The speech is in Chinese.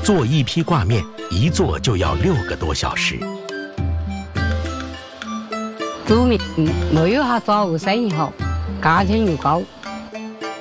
做一批挂面，一做就要6个多小时。 煮面没有它早午生意好，价钱又高。